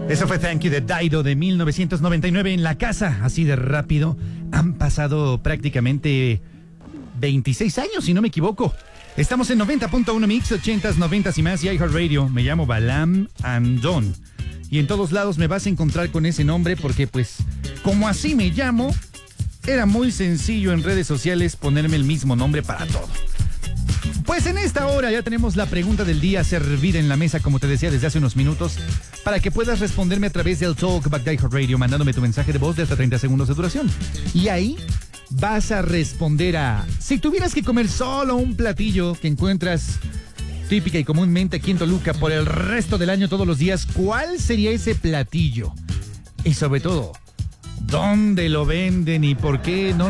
Eso fue Thank You de Dido de 1999 en la casa, así de rápido. Han pasado prácticamente 26 años, si no me equivoco. Estamos en 90.1 Mix, 80s, 90s y más, y iHeartRadio. Me llamo Balam Andón. Y en todos lados me vas a encontrar con ese nombre porque, pues, como así me llamo, era muy sencillo en redes sociales ponerme el mismo nombre para todo. Pues en esta hora ya tenemos la pregunta del día servida en la mesa, como te decía desde hace unos minutos, para que puedas responderme a través del Talkback de iHeartRadio, mandándome tu mensaje de voz de hasta 30 segundos de duración. Y ahí vas a responder a: si tuvieras que comer solo un platillo que encuentras típica y comúnmente aquí en Toluca por el resto del año todos los días, ¿cuál sería ese platillo? Y sobre todo, ¿dónde lo venden y por qué no